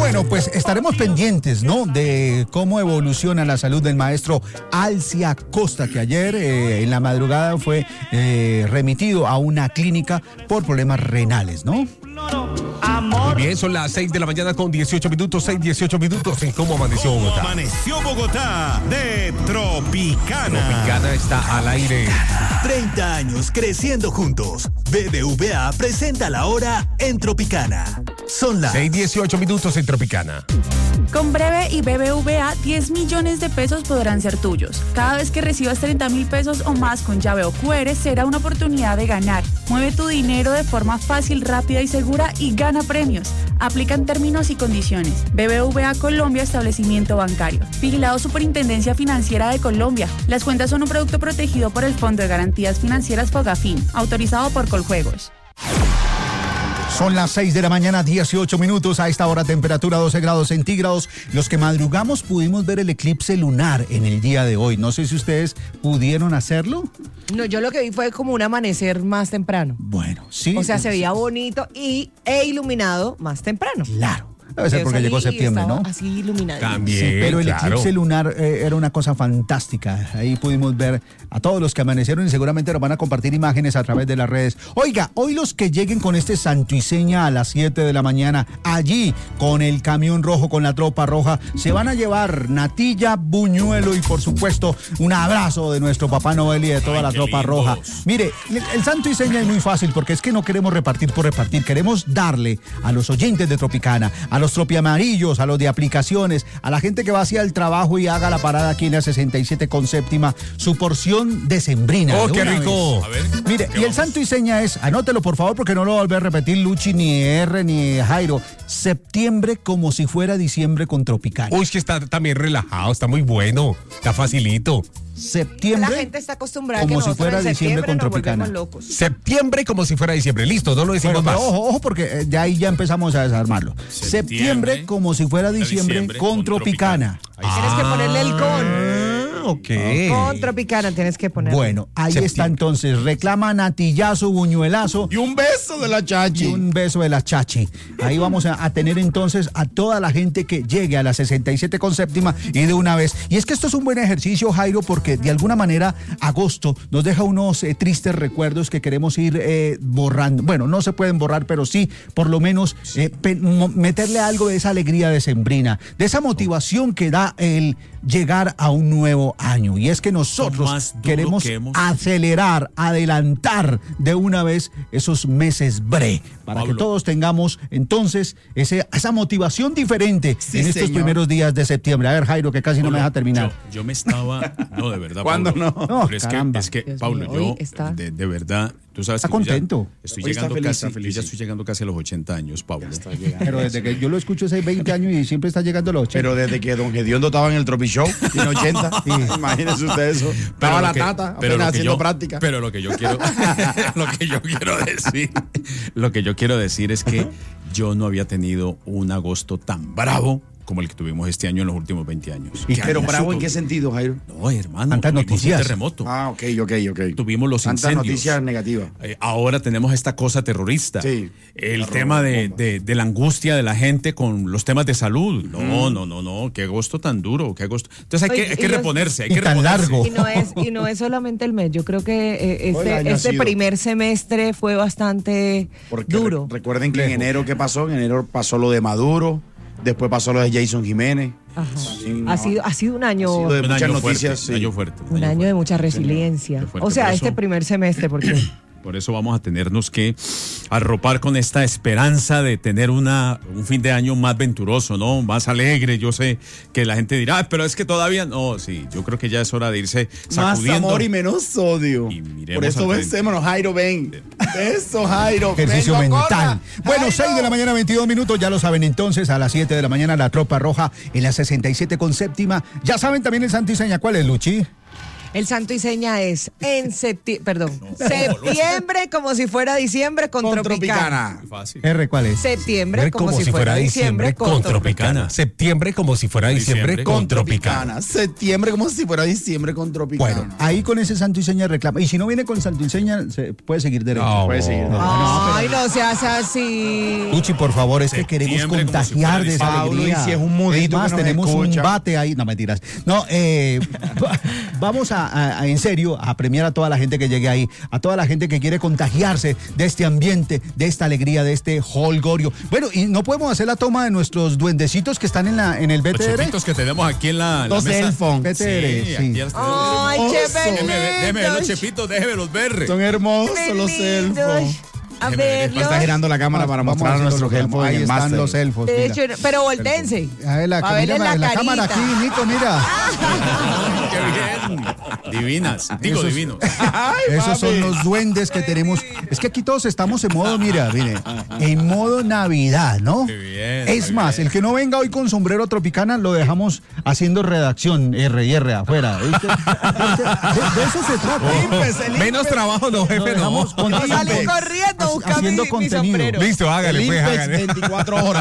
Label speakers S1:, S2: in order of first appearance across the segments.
S1: Bueno, pues estaremos pendientes, ¿no?, de cómo evoluciona la salud del maestro Alcia Costa, que ayer en la madrugada fue remitido a una clínica por problemas renales, ¿no?
S2: Muy bien, son las 6 de la mañana con 18 minutos, 6:18 minutos en cómo amaneció Bogotá.
S3: Amaneció Bogotá de Tropicana.
S2: Tropicana está al aire.
S3: 30 años creciendo juntos. BBVA presenta la hora en Tropicana. Son las
S2: 6:18 minutos en Tropicana.
S4: Con Breve y BBVA, 10 millones de pesos podrán ser tuyos. Cada vez que recibas 30.000 pesos o más con llave o QR, será una oportunidad de ganar. Mueve tu dinero de forma fácil, rápida y segura y gana premios. Aplican términos y condiciones. BBVA Colombia, establecimiento bancario. Vigilado Superintendencia Financiera de Colombia. Las cuentas son un producto protegido por el Fondo de Garantías Financieras Fogafín, autorizado por Coljuegos.
S1: Son las 6 de la mañana, 18 minutos. A esta hora, temperatura 12 grados centígrados. Los que madrugamos pudimos ver el eclipse lunar en el día de hoy. No sé si ustedes pudieron hacerlo.
S5: No, yo lo que vi fue como un amanecer más temprano.
S1: Bueno, sí.
S5: O sea, se veía bonito e iluminado más temprano.
S1: Claro. Debe ser porque llegó septiembre, ¿no?
S5: Así iluminado.
S2: También,
S1: Sí, pero el
S2: claro.
S1: eclipse lunar era una cosa fantástica. Ahí pudimos ver a todos los que amanecieron y seguramente nos van a compartir imágenes a través de las redes. Oiga, hoy los que lleguen con este santo y seña a las 7 de la mañana, allí con el camión rojo, con la tropa roja, se van a llevar natilla, buñuelo y por supuesto un abrazo de nuestro Papá Noel y de toda la tropa roja. Mire, el santo y seña es muy fácil porque es que no queremos repartir por repartir, queremos darle a los oyentes de Tropicana, a los tropiamarillos, a los de aplicaciones, a la gente que va hacia el trabajo y haga la parada aquí en la 67 con séptima, su porción decembrina.
S2: ¡Oh, qué rico!
S1: A ver, mire, y el santo y seña es, anótelo por favor porque no lo va a volver a repetir Luchi, ni R, ni Jairo. Septiembre como si fuera diciembre con Tropicana.
S2: Uy, es que está también relajado, está muy bueno, está facilito.
S1: Septiembre.
S5: La gente está acostumbrada
S1: como
S5: que
S1: si
S5: nosotros
S1: fuera
S5: en
S1: diciembre
S5: septiembre
S1: con
S5: nos volvemos
S1: Tropicana.
S5: locos.
S2: Septiembre como si fuera diciembre. Listo, no lo decimos
S1: Bueno,
S2: más.
S1: pero ojo, porque de ahí ya empezamos a desarmarlo. Septiembre como si fuera diciembre con Tropicana.
S5: Tienes que ponerle el con.
S2: Ok.
S5: Con Tropicana tienes que ponerle.
S1: Bueno, ahí está entonces. Reclama natillazo, buñuelazo.
S6: Y un beso de la chachi.
S1: Y un beso de la chachi. Ahí vamos a tener entonces a toda la gente que llegue a la 67 con séptima y de una vez. Y es que esto es un buen ejercicio, Jairo, porque de alguna manera agosto nos deja unos tristes recuerdos que queremos ir borrando. Bueno, no se pueden borrar, pero sí, por lo menos meterle algo de esa alegría decembrina, de esa motivación que da el llegar a un nuevo año. Y es que nosotros queremos acelerar, adelantar de una vez esos meses para que todos tengamos entonces esa motivación diferente en estos primeros días de septiembre. A ver, Jairo, que casi no me deja terminar.
S7: Yo me estaba... No, de verdad,
S6: ¿Cuándo
S7: Paulo.
S6: no?
S1: No,
S7: Es que Paulo, yo de verdad... Tú sabes
S1: está
S7: que
S1: contento.
S7: Estoy
S6: Hoy
S7: llegando
S6: está
S7: casi, yo ya estoy llegando casi a los 80 años, Pablo.
S1: Pero desde que yo lo escucho hace 20 años y siempre está llegando a los 80.
S6: Pero desde que Don Gediondo estaba en el Tropi Show, tiene 80. Imagínense usted eso. Estaba la tata apenas haciendo práctica.
S7: Pero lo que yo quiero, lo que yo quiero decir es que yo no había tenido un agosto tan bravo como el que tuvimos este año en los últimos 20 años.
S6: Pero bravo, ¿en qué sentido, Jairo?
S7: No, hermano.
S1: Tantas noticias.
S7: Un terremoto.
S6: Ah, ok.
S7: Tuvimos los
S6: tantas
S7: incendios.
S6: Noticias negativas.
S7: Ahora tenemos esta cosa terrorista.
S6: Sí.
S7: El tema de la angustia de la gente con los temas de salud. No. Qué agosto tan duro. Qué agosto. Entonces hay que reponerse. Hay que
S1: tan
S7: reponerse.
S1: largo.
S5: Y no es solamente el mes. Yo creo que este primer semestre fue bastante duro.
S6: Recuerden que en enero, ¿qué pasó? En enero pasó lo de Maduro. Después pasó lo de Jason Jiménez.
S5: Ajá.
S6: Sí,
S5: Ha sido un año.
S6: de muchas
S7: año
S6: noticias.
S7: fuerte, un año fuerte.
S5: Un año de mucha resiliencia.
S7: Qué fuerte.
S5: O sea,
S7: Por
S5: este
S7: eso-
S5: primer semestre, porque
S7: Por eso vamos a tenernos que arropar con esta esperanza de tener un fin de año más venturoso, ¿no? Más alegre. Yo sé que la gente dirá, pero es que todavía no. Sí, yo creo que ya es hora de irse
S6: Más
S7: sacudiendo.
S6: amor y menos odio.
S7: Y miremos
S6: Por eso
S7: al frente.
S6: vencémonos, Jairo, ven. Eso, Jairo.
S1: Ejercicio
S6: Vengo,
S1: mental.
S6: corra.
S1: Bueno,
S6: Jairo.
S1: 6 de la mañana, 22 minutos, ya lo saben entonces, a las 7 de la mañana la tropa roja en la 67 con séptima. Ya saben también el santo y seña. ¿Cuál es, Luchi?
S5: El santo y seña es septiembre como si fuera diciembre con Tropicana.
S2: Fácil.
S1: R, ¿cuál es?
S5: Septiembre como si fuera diciembre con Tropicana.
S2: Septiembre como si fuera diciembre con Tropicana.
S6: Septiembre como si fuera diciembre con Tropicana.
S1: Bueno, ahí con ese santo y seña reclama. Y si no viene con santo y seña, se puede seguir derecho.
S2: No,
S6: puede seguir.
S5: Ay, no seas así.
S1: Uchi, por favor, es que queremos contagiar de esa alegría.
S6: Y si es un mudito,
S1: más, tenemos un bate ahí. No, mentiras. No, vamos en serio a premiar a toda la gente que llegue ahí, a toda la gente que quiere contagiarse de este ambiente, de esta alegría, de este holgorio. Bueno, y no podemos hacer la toma de nuestros duendecitos que están en el BTR.
S7: Los chepitos que tenemos aquí en la
S6: los
S7: mesa.
S6: Elfon.
S1: BTR, sí.
S7: Aquí ya
S5: Ay,
S7: déjeme ver los chepitos, déjeme los ver.
S6: Son hermosos los elfos.
S5: A verlos.
S6: Está girando la cámara para mostrar a nuestros elfos.
S1: Ahí
S6: en el
S1: están
S6: máster.
S1: los elfos.
S5: De
S1: Mira.
S5: hecho, pero voltense.
S1: A ver,
S5: A verle la
S1: cámara aquí,
S5: carita.
S1: Nico, mira.
S7: Qué bien. Divinas. Digo
S1: Esos-
S7: divinos.
S1: Esos son los duendes que tenemos. Es que aquí todos estamos en modo, mira, mire, en modo Navidad, ¿no?
S7: Qué bien,
S1: Es
S7: qué
S1: más,
S7: bien.
S1: el que no venga hoy con sombrero Tropicana lo dejamos haciendo redacción R afuera. ¿Viste? De eso se trata.
S2: Menos trabajo, no, jefe, no.
S1: Dejamos con
S5: No salí
S1: Impex,
S5: corriendo a buscar
S1: haciendo
S5: mi
S1: contenido.
S5: sombrero.
S2: Listo, hágale,
S6: El
S2: pues,
S6: Impex,
S2: hágale.
S6: 24 horas.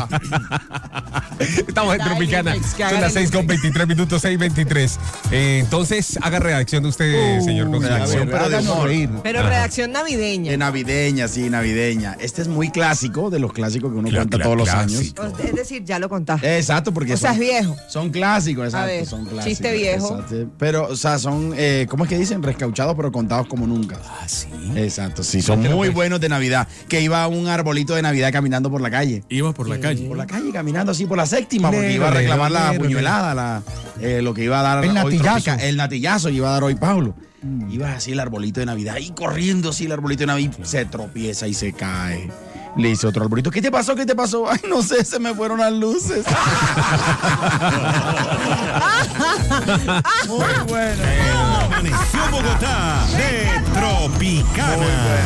S2: Estamos en
S5: Dale,
S2: Tropicana.
S5: Impex, que
S2: Son
S5: haga
S2: las
S5: el
S2: 6:23 minutos, 6:23. Entonces, haga redacción de usted, señor
S6: redacción,
S2: Consuelo.
S6: pero de
S1: Háganos
S6: humor.
S1: reír.
S5: Pero redacción navideña.
S6: De navideña, sí, navideña. Este es muy clásico, de los clásicos que uno cuenta todos los años.
S2: Clásico.
S5: Es decir, ya lo contaste.
S6: Exacto, porque
S5: O sea, es viejo.
S6: Son clásicos, exacto,
S5: ver,
S6: son clásicos.
S5: chiste viejo.
S6: Exacto. Pero, o sea, son, ¿cómo es que dicen? Rescauchados, pero contados como nunca.
S7: Ah, sí.
S6: Exacto, sí, son muy buenos de Navidad. Que iba un arbolito de Navidad caminando por la calle.
S7: Iba por la calle.
S6: Por la calle caminando así por la séptima, porque
S2: Lero,
S6: iba a reclamar
S2: lero,
S6: la
S2: lero,
S6: puñalada, lo que iba a dar
S1: El
S6: hoy
S1: natillazo.
S6: El natillazo iba a dar hoy Pablo. Iba así el arbolito de Navidad y corriendo así el arbolito de Navidad, se tropieza y se cae. Le dice otro arbolito, ¿qué te pasó? ¿Qué te pasó? Ay, no sé, se me fueron las luces.
S3: Muy bueno. Amaneció Bogotá de Tropicana.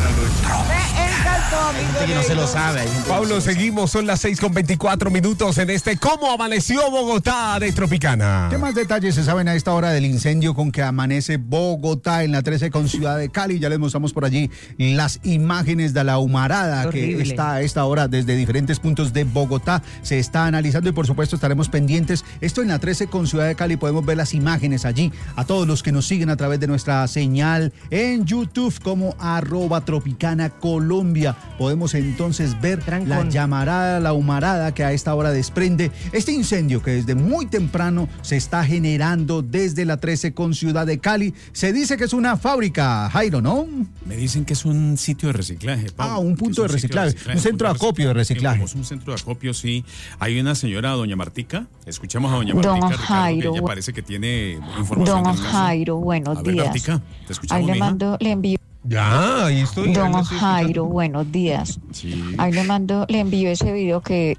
S5: Me encantó, amigo.
S6: Que no se lo sabe. hay gente que no
S2: Pablo,
S6: se lo sabe.
S2: seguimos, son las 6:24 minutos en este ¿Cómo amaneció Bogotá de Tropicana?
S1: ¿Qué más detalles se saben a esta hora del incendio con que amanece Bogotá en la 13 con Ciudad de Cali? Ya les mostramos por allí las imágenes de la humarada que
S5: Horrible.
S1: está a esta hora desde diferentes puntos de Bogotá. Se está analizando y por supuesto estaremos pendientes. Esto en la 13 con Ciudad de Cali, podemos ver las imágenes allí. A todos los que nos siguen a través de nuestra señal en YouTube como @Tropicana Colombia. Podemos entonces ver la llamarada, la humarada que a esta hora desprende este incendio que desde muy temprano se está generando desde la 13 con Ciudad de Cali. Se dice que es una fábrica, Jairo, ¿no?
S7: Me dicen que es un sitio de reciclaje. Pablo,
S1: Un
S7: que
S1: punto
S7: es
S1: de
S7: sitio
S1: reciclaje, un centro de
S7: punto
S1: acopio de reciclaje.
S7: Como es un centro de acopio, sí. Hay una señora, doña Martica. Escuchamos a doña
S8: Don
S7: Martica, Ricardo,
S8: Jairo,
S7: que ella parece que tiene información
S8: Don
S7: del caso.
S8: Jairo, buenos
S7: A ver,
S8: días.
S7: Martica, te escuchamos,
S8: Ahí le
S7: mija.
S8: mando, le envío.
S2: Ya, ahí estoy.
S8: Don
S2: ahí lo estoy
S8: Jairo, buenos días.
S7: Sí.
S8: Ahí le envío ese video que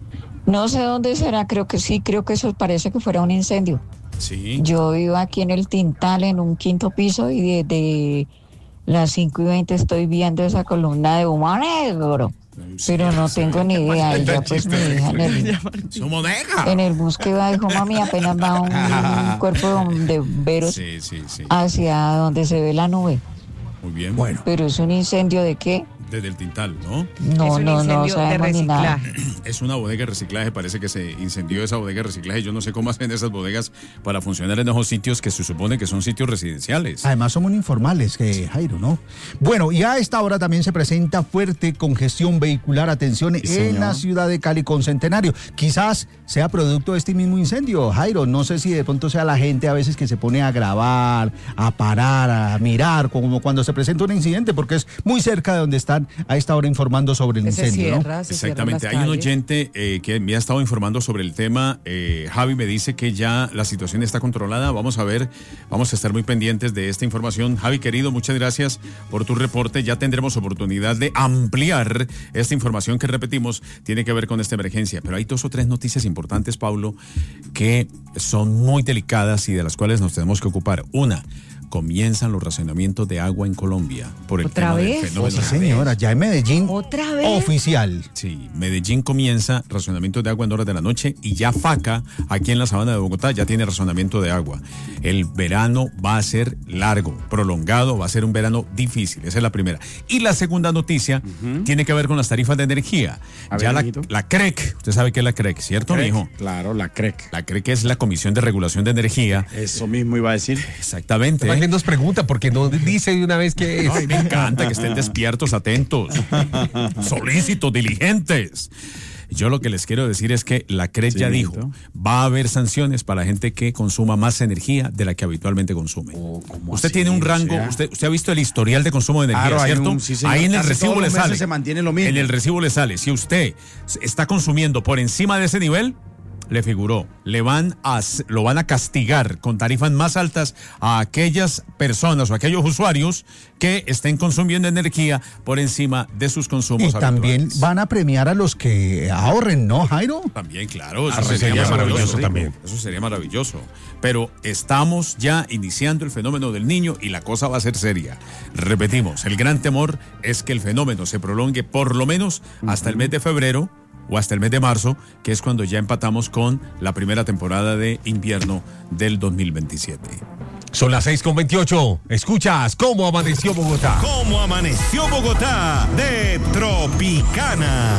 S8: no sé dónde será, creo que sí, creo que eso parece que fuera un incendio.
S7: Sí.
S8: Yo vivo aquí en el Tintal, en un 5º piso, y desde las 5:20 estoy viendo esa columna de humo negro. Pero no tengo ni idea. Y ya pues mi hija
S7: ¡Su bodega!
S8: en el bus que va dijo, mami, apenas va un cuerpo de bomberos
S7: Sí, sí, sí.
S8: hacia donde se ve la nube.
S7: Muy bien.
S1: Bueno.
S8: Pero es un incendio de qué?
S7: Desde el Tintal, ¿no?
S8: No,
S5: Es un
S8: no
S5: incendio de
S8: sabemos ni nada.
S5: reciclaje.
S7: Es una bodega de reciclaje, parece que se incendió esa bodega de reciclaje. Yo no sé cómo hacen esas bodegas para funcionar en esos sitios que se supone que son sitios residenciales.
S1: Además somos informales, Jairo, ¿no? Bueno, y a esta hora también se presenta fuerte congestión vehicular, atención, en la ciudad de Cali con Centenario. Quizás sea producto de este mismo incendio, Jairo. No sé si de pronto sea la gente a veces que se pone a grabar, a parar, a mirar, como cuando se presenta un incidente, porque es muy cerca de donde están a esta hora informando sobre el incendio, ¿no?
S7: Exactamente, hay un oyente que me ha estado informando sobre el tema. Javi me dice que ya la situación está controlada. Vamos a ver, vamos a estar muy pendientes de esta información. Javi, querido, muchas gracias por tu reporte. Ya tendremos oportunidad de ampliar esta información que, repetimos, tiene que ver con esta emergencia. Pero hay 2 o 3 noticias importantes, Pablo, que son muy delicadas y de las cuales nos tenemos que ocupar. Una, comienzan los racionamientos de agua en Colombia por el
S5: ¿Otra
S7: tema
S5: vez?
S7: del fenómeno.
S1: Sí, señora, ya en Medellín.
S5: ¿Otra vez?
S1: Oficial.
S7: Sí, Medellín comienza racionamiento de agua en horas de la noche y ya Faca, aquí en la sabana de Bogotá, ya tiene racionamiento de agua. El verano va a ser largo, prolongado, va a ser un verano difícil. Esa es la primera. Y la segunda noticia tiene que ver con las tarifas de energía.
S6: A
S7: Ya
S6: ver,
S7: la CREC, usted sabe qué es la CREC, ¿cierto, mijo?
S6: Claro, la CREC.
S7: La CREC es la Comisión de Regulación de Energía.
S6: Eso mismo iba a decir.
S7: Exactamente.
S2: Alguien nos pregunta porque no dice de una vez que es.
S7: Ay, me encanta que estén despiertos, atentos, solícitos, diligentes. Yo lo que les quiero decir es que la CREC ya dijo, va a haber sanciones para la gente que consuma más energía de la que habitualmente consume. Usted tiene un rango, usted ha visto el historial de consumo de energía,
S6: Claro,
S7: ¿cierto?
S6: sí, señor.
S7: Ahí en el
S6: Casi
S7: recibo
S6: todos
S7: le
S6: los meses
S7: sale.
S6: se mantiene lo mismo.
S7: En el recibo le sale. Si usted está consumiendo por encima de ese nivel, le figuró, lo van a castigar con tarifas más altas a aquellas personas o aquellos usuarios que estén consumiendo energía por encima de sus consumos
S1: Y también
S7: habituales.
S1: van a premiar a los que ahorren, ¿no, Jairo?
S7: También, claro, eso
S2: sería
S7: sería
S2: maravilloso
S7: maravilloso
S2: también.
S7: Eso sería maravilloso. Pero estamos ya iniciando el fenómeno del niño y la cosa va a ser seria. Repetimos, el gran temor es que el fenómeno se prolongue por lo menos hasta el mes de febrero o hasta el mes de marzo, que es cuando ya empatamos con la primera temporada de invierno del 2027.
S2: Son las 6:28. Escuchas cómo amaneció Bogotá.
S3: ¿Cómo amaneció Bogotá? De Tropicana.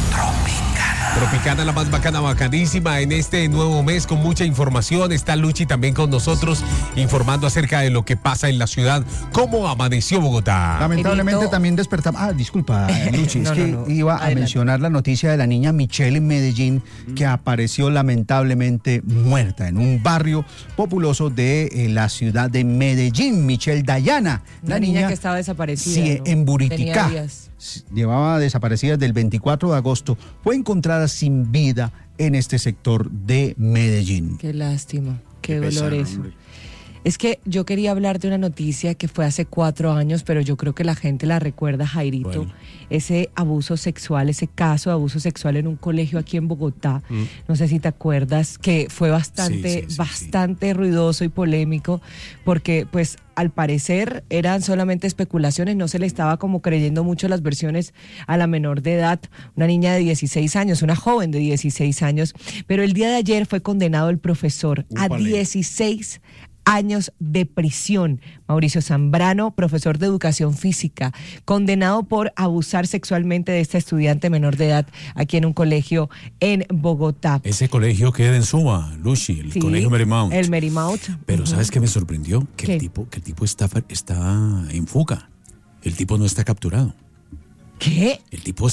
S2: Tropicana, la más bacana, bacanísima en este nuevo mes con mucha información. Está Luchi también con nosotros informando acerca de lo que pasa en la ciudad. ¿Cómo amaneció Bogotá?
S1: Lamentablemente
S5: Perito.
S1: también despertamos. Disculpa, Luchi,
S5: No,
S1: es que
S5: no.
S1: iba a
S5: Adelante.
S1: mencionar la noticia de la niña Michelle en Medellín, que apareció lamentablemente muerta en un barrio populoso de la ciudad de Medellín. Michelle Dayana,
S5: Una niña que estaba desaparecida.
S1: Sí,
S5: ¿no?
S1: en Buriticá.
S5: Tenía días.
S1: Llevaba desaparecida desde el 24 de agosto. Fue encontrada sin vida en este sector de Medellín.
S5: Qué lástima, qué dolor
S6: pesar,
S5: eso.
S6: hombre.
S5: Es que yo quería hablar de una noticia que fue hace 4 años, pero yo creo que la gente la recuerda, Jairito.
S7: Bueno.
S5: Ese abuso sexual, ese caso de abuso sexual en un colegio aquí en Bogotá. No sé si te acuerdas, que fue bastante ruidoso y polémico, porque pues al parecer eran solamente especulaciones, no se le estaba como creyendo mucho las versiones a la menor de edad, una niña de 16 años, una joven de 16 años, pero el día de ayer fue condenado el profesor a 16 años de prisión. Mauricio Zambrano, profesor de educación física, condenado por abusar sexualmente de esta estudiante menor de edad aquí en un colegio en Bogotá.
S7: Ese colegio queda en Suba, Luchi, el
S5: Sí,
S7: colegio Marymount.
S5: El Marymount.
S7: Pero ¿sabes qué me sorprendió? Que
S5: ¿Qué?
S7: el tipo está en fuga. El tipo no está capturado.
S5: ¿Qué?
S7: El tipo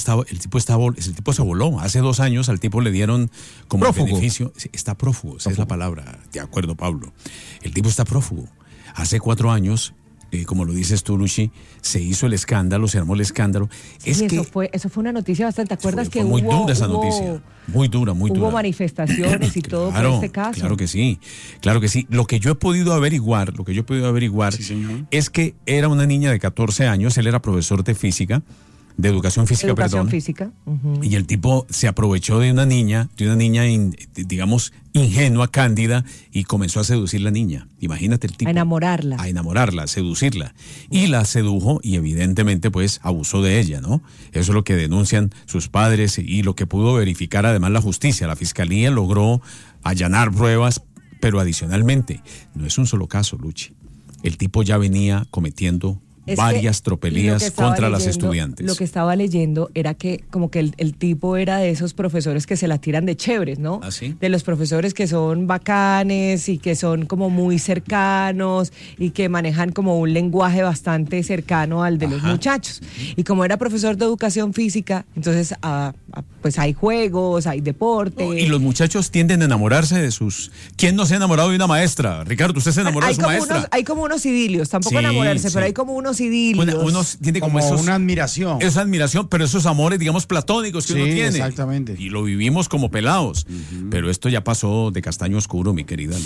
S7: se voló. Hace 2 años al tipo le dieron como
S1: Prófugo.
S7: beneficio. Sí, está prófugo, esa es la palabra. De acuerdo, Pablo. El tipo está prófugo. Hace 4 años, como lo dices tú, Luchi, se hizo el escándalo, se armó el escándalo.
S5: Sí, eso fue una noticia bastante. ¿Te acuerdas
S7: fue
S5: que
S7: muy
S5: hubo,
S7: dura esa noticia? Muy dura.
S5: Hubo manifestaciones y todo por este caso.
S7: Claro que sí. Lo que yo he podido averiguar
S6: Sí, señor.
S7: es que era una niña de 14 años, él era profesor de física, de educación física, perdón.
S5: Física. Ujú.
S7: Y el tipo se aprovechó de una niña, digamos, ingenua, cándida, y comenzó a seducir a la niña. Imagínate el tipo.
S5: A enamorarla.
S7: A enamorarla, a seducirla. Y la sedujo y evidentemente pues abusó de ella, ¿no? Eso es lo que denuncian sus padres y lo que pudo verificar además la justicia. La fiscalía logró allanar pruebas, pero adicionalmente, no es un solo caso, Luchi. El tipo ya venía cometiendo
S5: Es
S7: varias
S5: que
S7: tropelías
S5: lo que estaba
S7: contra las
S5: leyendo-
S7: estudiantes.
S5: Lo que estaba leyendo era que como que el tipo era de esos profesores que se la tiran de chéveres, ¿no?
S7: ¿Ah, sí?
S5: De los profesores que son bacanes y que son como muy cercanos y que manejan como un lenguaje bastante cercano al de los muchachos. Y como era profesor de educación física, entonces pues hay juegos, hay deporte.
S7: Y los muchachos tienden a enamorarse de sus... ¿Quién no se ha enamorado de una maestra? Ricardo, ¿usted se enamoró de su maestra?
S5: Hay como unos idilios, tampoco
S7: Sí,
S5: enamorarse,
S7: sí.
S5: pero hay como unos idilios.
S7: Uno tiene como esos...
S6: una admiración.
S7: Esa admiración, pero esos amores, digamos, platónicos que
S6: Sí,
S7: uno tiene.
S6: exactamente.
S7: Y lo vivimos como pelados. Pero esto ya pasó de castaño oscuro, mi querida Luchi.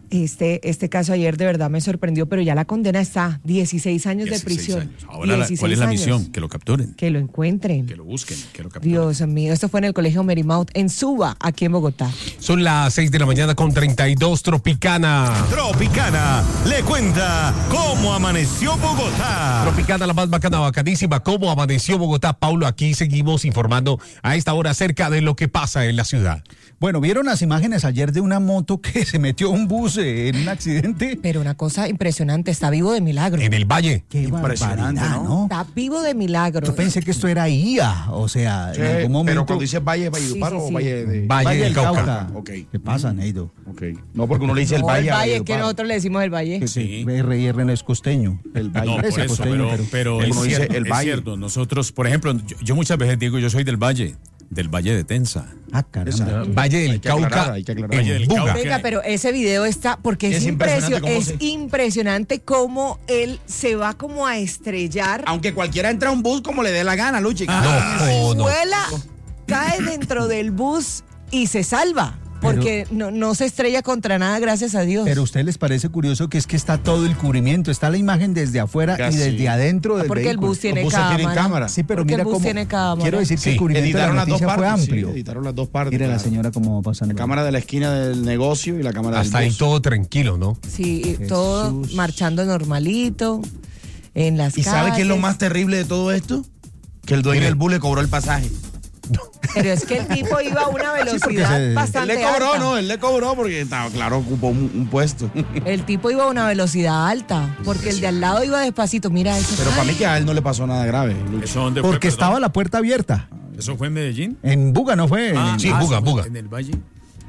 S5: Este caso ayer de verdad me sorprendió, pero ya la condena está 16 años de
S7: 16
S5: prisión.
S7: años. Ahora,
S5: 16
S7: ¿cuál es la
S5: años.
S7: misión? Que lo capturen,
S5: Que lo encuentren.
S7: que lo busquen, que lo capturen.
S5: Dios mío, esto fue en el colegio Marymount en Suba, aquí en Bogotá.
S2: Son las 6 de la mañana con 32, Tropicana.
S3: Tropicana le cuenta cómo amaneció Bogotá.
S2: Tropicana, la más bacana, bacanísima. ¿Cómo amaneció Bogotá? Paulo, aquí seguimos informando a esta hora acerca de lo que pasa en la ciudad.
S1: Bueno, ¿vieron las imágenes ayer de una moto que se metió a un bus en un accidente?
S5: Pero una cosa impresionante, está vivo de milagro.
S2: En el Valle.
S1: Qué
S6: Impresionante,
S1: barbaridad,
S6: ¿no?
S5: Está vivo de milagro.
S1: Yo pensé que esto era IA, o sea, en algún momento...
S6: Pero cuando dices Valle, ¿Valledupar
S5: Sí, sí,
S6: o
S5: sí.
S6: Valle de...?
S2: Valle del Cauca.
S6: Ok.
S1: ¿Qué pasa, Neido?
S6: Ok. No, porque uno le dice el
S5: No,
S6: Valle.
S5: el
S6: a
S5: Valle,
S6: Valledupar.
S5: que nosotros le decimos el Valle.
S7: Sí.
S1: R&R no es costeño.
S6: El Valle.
S7: No, por
S1: Parece
S7: eso,
S1: costeño,
S7: pero
S6: uno
S7: es
S6: dice
S7: cierto,
S6: el
S7: es
S6: Valle.
S7: cierto. Nosotros, por ejemplo, yo muchas veces digo, yo soy del Valle de Tensa.
S1: Ah, caramba.
S2: Valle del
S6: Hay que aclarar,
S2: Cauca.
S6: hay que aclarar.
S7: Valle del
S2: en Buga.
S7: Cauca.
S5: Venga, pero ese video está, porque es,
S6: Es impresionante cómo
S5: es
S6: se-
S5: impresionante cómo él se va como a estrellar.
S6: Aunque cualquiera entra a un bus como le dé la gana, Luchi.
S2: No, no.
S5: Vuela, cae dentro del bus y se salva. Porque no se estrella contra nada, gracias a Dios.
S1: Pero ¿a ustedes les parece curioso que es que está todo el cubrimiento? Está la imagen desde afuera
S6: Ya
S1: y desde
S6: sí.
S1: adentro del
S5: porque el
S1: vehículo.
S5: bus tiene
S6: Los buses
S5: cámara.
S6: tienen cámara.
S1: Sí, pero
S5: Porque
S1: mira
S5: el bus
S1: cómo...
S5: tiene cámara.
S1: Quiero decir que el
S2: Sí.
S1: cubrimiento de la
S6: Editaron las dos
S1: noticia fue
S6: partes.
S1: amplio.
S6: Sí, editaron las dos partes.
S1: Mira la
S6: claro.
S1: señora cómo va pasando.
S6: La cámara de la esquina del negocio y la cámara del
S2: Hasta ahí
S6: bus.
S2: todo tranquilo, ¿no?
S5: Sí,
S1: Jesús.
S5: todo marchando normalito en las
S6: ¿Y
S5: calles.
S6: sabe qué es lo más terrible de todo esto? Que el dueño
S2: Mire.
S6: del bus le cobró el pasaje.
S5: Pero es que el tipo iba a una
S1: porque
S5: velocidad
S1: se-
S5: bastante
S6: Él le cobró,
S5: alta.
S6: ¿no? Él le cobró porque estaba claro, ocupó un puesto.
S5: El tipo iba a una velocidad alta, porque el de al lado iba despacito. Mira eso.
S6: Pero para mí que a él no le pasó nada grave. Luchi.
S7: ¿Eso dónde fue,
S1: Porque
S7: perdón?
S1: estaba la puerta abierta.
S7: ¿Eso fue en Medellín?
S1: En Buga, ¿no fue? En,
S2: sí, Buga,
S7: eso
S2: Buga.
S7: fue en el Valle.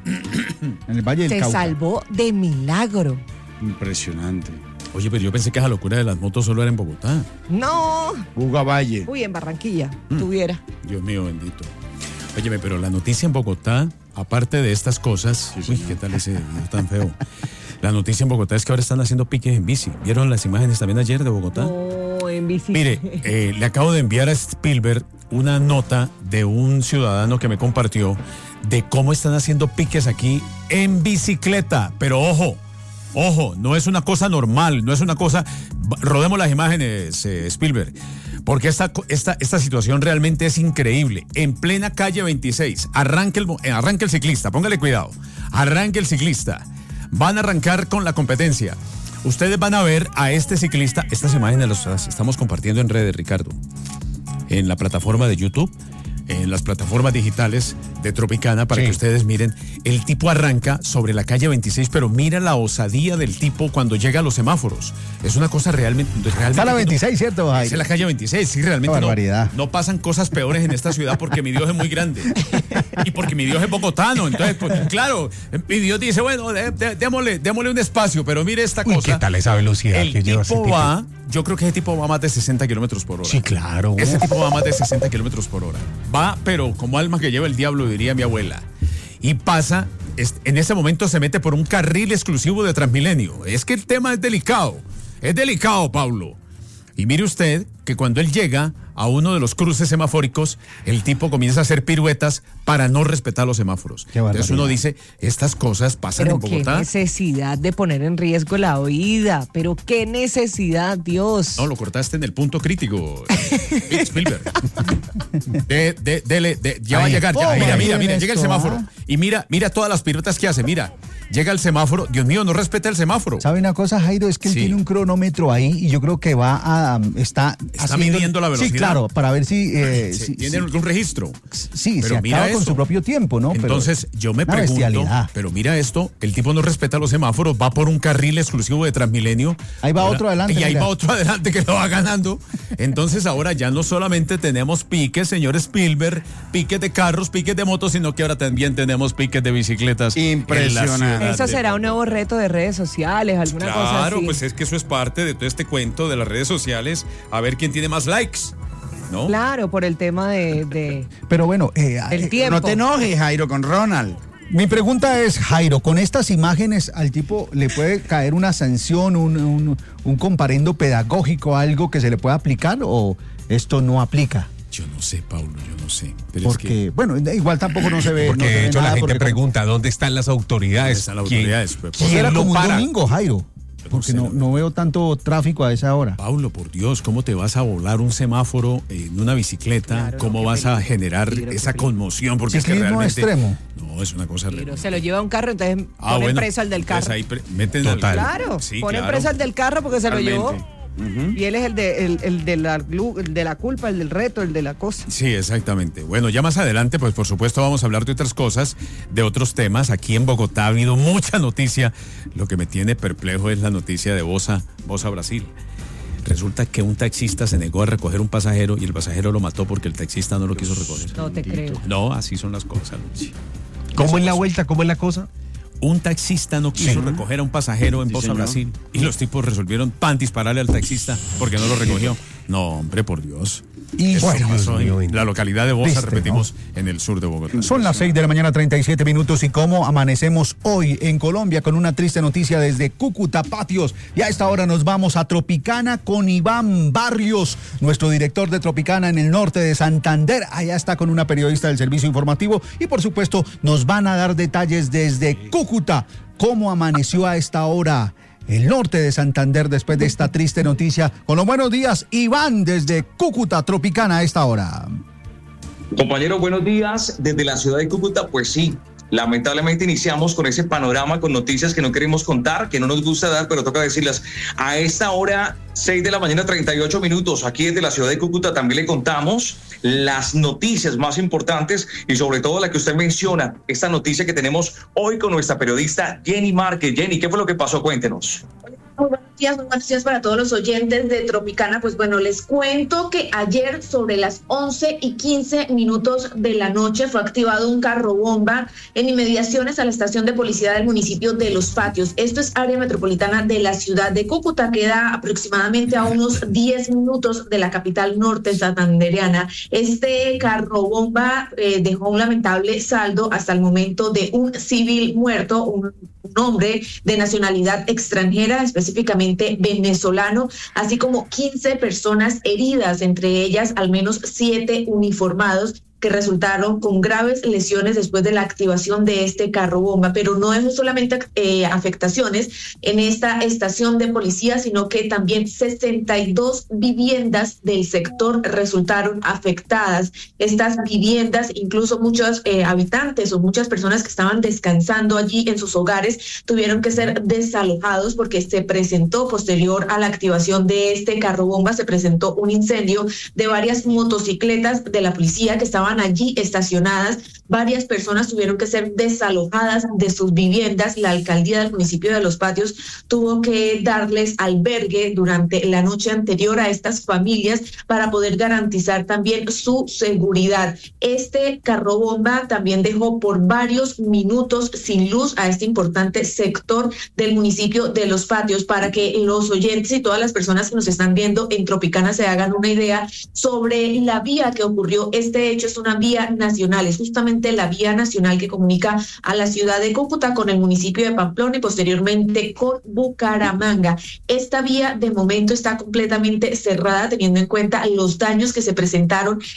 S1: en el Valle del
S5: Se
S1: Cauca.
S5: salvó de milagro.
S6: Impresionante.
S7: Oye, pero yo pensé que esa locura de las motos solo era en Bogotá.
S5: No.
S6: Buga Valle.
S5: Uy, en Barranquilla, tuviera.
S7: Dios mío, bendito. Óyeme, pero la noticia en Bogotá, aparte de estas cosas, uy, ¿qué tal ese video tan feo? La noticia en Bogotá es que ahora están haciendo piques en bici. ¿Vieron las imágenes también ayer de Bogotá?
S5: No, en bici.
S7: Mire, le acabo de enviar a Spielberg una nota de un ciudadano que me compartió de cómo están haciendo piques aquí en bicicleta. Pero ojo, no es una cosa normal, no es una cosa... Rodemos las imágenes, Spielberg, porque esta situación realmente es increíble. En plena calle 26, arranque el ciclista, póngale cuidado, arranque el ciclista. Van a arrancar con la competencia. Ustedes van a ver a este ciclista, estas imágenes las estamos compartiendo en redes, Ricardo, en la plataforma de YouTube, en las plataformas digitales de Tropicana, para
S2: Sí.
S7: que ustedes miren. El tipo arranca sobre la calle 26, pero mira la osadía del tipo cuando llega a los semáforos. Es una cosa realmente...
S1: Está la 26, ¿cierto, Jairo?
S7: Es en la calle 26, sí, realmente
S1: Qué barbaridad.
S7: no pasan cosas peores en esta ciudad porque mi Dios es muy grande. Y porque mi Dios es bogotano. Entonces, pues, claro, mi Dios dice, bueno, démosle un espacio, pero mire esta
S2: Uy,
S7: cosa.
S2: ¿qué tal esa velocidad
S7: El
S2: que lleva ese
S7: tipo
S2: tipo?
S7: va, yo creo que ese tipo va a más de 60 kilómetros por hora.
S2: Sí, claro.
S7: Ese tipo va a más de 60 kilómetros por hora. Va, pero como alma que lleva el diablo, diría mi abuela. Y pasa, en ese momento se mete por un carril exclusivo de Transmilenio. Es que el tema es delicado. Es delicado, Pablo. Y mire usted que cuando él llega a uno de los cruces semafóricos, el tipo comienza a hacer piruetas para no respetar los semáforos.
S1: Qué barbaridad.
S7: Entonces uno dice, estas cosas pasan
S5: Pero
S7: en
S5: qué
S7: Bogotá.
S5: necesidad de poner en riesgo la vida. Pero qué necesidad, Dios.
S7: No, lo cortaste en el punto crítico, Spielberg. Ya va a
S1: Ahí.
S7: llegar, ya.
S1: Oh,
S7: Mira,
S1: bien
S7: llega el
S1: esto,
S7: semáforo.
S1: ¿ah?
S7: Y mira todas las piruetas que hace, mira. Llega el semáforo, Dios mío, no respeta el semáforo.
S1: ¿Sabe una cosa, Jairo? Es que él
S7: Sí.
S1: tiene un cronómetro ahí y yo creo que va a... Está
S7: midiendo la velocidad.
S1: Sí, claro, para ver si...
S7: Tiene un registro.
S1: Sí,
S7: Pero
S1: se
S7: mira
S1: acaba con
S7: eso.
S1: su propio tiempo, ¿no? Pero
S7: Entonces, yo me
S1: una
S7: pregunto,
S1: bestialidad.
S7: pero mira esto, el tipo no respeta los semáforos, va por un carril exclusivo de Transmilenio.
S1: Ahí va otro adelante,
S7: Y ahí
S1: mira.
S7: va otro adelante que lo va ganando. Entonces, ahora ya no solamente tenemos piques, señor Spielberg, piques de carros, piques de motos, sino que ahora también tenemos piques de bicicletas.
S6: Impresionante.
S7: en la ciudad
S5: Eso
S7: de
S5: será un
S7: Bogotá.
S5: nuevo reto de redes sociales, alguna cosa
S7: Claro,
S5: así.
S7: pues es que eso es parte de todo este cuento de las redes sociales, a ver quién tiene más likes, ¿no?
S5: Claro, por el tema de
S1: Pero bueno,
S5: del tiempo.
S6: No te enojes, Jairo, con Ronald.
S1: mi pregunta es, Jairo, con estas imágenes al tipo le puede caer una sanción, un comparendo pedagógico, algo que se le pueda aplicar o esto no aplica?
S7: Yo no sé, Paulo, yo no sé. Pero
S1: porque, bueno, igual tampoco no se ve.
S2: Porque
S1: no se ve
S2: de hecho
S1: nada,
S2: la gente
S1: porque
S2: pregunta, ¿dónde están las autoridades?
S7: ¿Dónde están las autoridades?
S1: Pues era
S2: lo
S1: como un
S2: para?
S1: domingo, Jairo. Porque no veo tanto tráfico a esa hora.
S7: Paulo, por Dios, ¿cómo te vas a volar un semáforo en una bicicleta?
S5: Claro,
S7: ¿Cómo vas a generar esa conmoción? Porque
S1: Ciclismo
S7: es que realmente,
S1: extremo.
S7: No, es una cosa
S5: Pero se lo lleva a un carro, entonces ponen
S7: bueno,
S5: preso al del carro.
S7: entonces ahí meten
S2: Total.
S5: Claro,
S7: Sí,
S5: ponen
S7: claro.
S5: preso al del carro porque se lo llevó.
S6: Realmente.
S5: Y él es el de la culpa, el del reto, el de la cosa.
S7: Sí, exactamente. Bueno, ya más adelante, pues por supuesto vamos a hablar de otras cosas, de otros temas. Aquí en Bogotá ha habido mucha noticia. Lo que me tiene perplejo es la noticia de Bosa Brasil. Resulta que un taxista se negó a recoger un pasajero y el pasajero lo mató porque el taxista no lo quiso recoger.
S5: No te creo.
S7: No, así son las cosas, Luchi.
S2: ¿Cómo es la vuelta? ¿Cómo es la cosa?
S7: Un taxista no quiso recoger a un pasajero en
S6: Sí,
S7: Bosa
S6: señor.
S7: Brasil y los tipos resolvieron dispararle al taxista porque no lo recogió. No, hombre, por Dios.
S1: Y
S7: Eso
S1: bueno,
S7: pasó en la localidad de Bosa,
S1: Triste,
S7: repetimos, en el sur de Bogotá.
S1: Son las 6 de la mañana, 37 minutos. ¿Y cómo amanecemos hoy en Colombia con una triste noticia desde Cúcuta, Patios? Y a esta hora nos vamos a Tropicana con Iván Barrios, nuestro director de Tropicana en el norte de Santander. Allá está con una periodista del servicio informativo y por supuesto nos van a dar detalles desde Cúcuta. ¿Cómo amaneció a esta hora el norte de Santander después de esta triste noticia? Con los buenos días, Iván, desde Cúcuta, Tropicana a esta hora.
S9: Compañeros, buenos días. Desde la ciudad de Cúcuta, pues sí, lamentablemente iniciamos con ese panorama, con noticias que no queremos contar, que no nos gusta dar, pero toca decirlas. A esta hora, 6 de la mañana, 38 minutos, aquí desde la ciudad de Cúcuta también le contamos las noticias más importantes y sobre todo la que usted menciona, esta noticia que tenemos hoy con nuestra periodista Jenny Márquez. Jenny, ¿qué fue lo que pasó? Cuéntenos.
S10: Muy buenos días para todos los oyentes de Tropicana. Pues bueno, les cuento que ayer sobre las 11:15 de la noche fue activado un carro bomba en inmediaciones a la estación de policía del municipio de Los Patios. Esto es área metropolitana de la ciudad de Cúcuta, queda aproximadamente a unos 10 minutos de la capital norte santandereana. Este carro bomba dejó un lamentable saldo hasta el momento de un civil muerto, un hombre de nacionalidad extranjera, específicamente venezolano, así como 15 personas heridas, entre ellas al menos 7 uniformados que resultaron con graves lesiones después de la activación de este carro bomba, pero no dejó solamente afectaciones en esta estación de policía, sino que también 62 viviendas del sector resultaron afectadas. Estas viviendas, incluso muchos habitantes o muchas personas que estaban descansando allí en sus hogares, tuvieron que ser desalojados porque se presentó, posterior a la activación de este carro bomba, se presentó un incendio de varias motocicletas de la policía que estaban allí estacionadas. Varias personas tuvieron que ser desalojadas de sus viviendas. La alcaldía del municipio de Los Patios tuvo que darles albergue durante la noche anterior a estas familias para poder garantizar también su seguridad. Este carro bomba también dejó por varios minutos sin luz a este importante sector del municipio de Los Patios, para que los oyentes y todas las personas que nos están viendo en Tropicana se hagan una idea sobre la vía que ocurrió este hecho. Es una vía nacional, es justamente la vía nacional que comunica a la ciudad de Cúcuta con el municipio de Pamplona y posteriormente con Bucaramanga. Esta vía de momento está completamente cerrada, teniendo en cuenta los daños que se presentaron